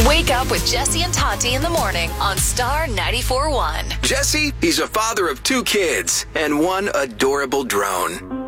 Wake up with Jesse and Tati in the morning on Star 94.1. Jesse, he's a father of 2 kids and 1 adorable drone.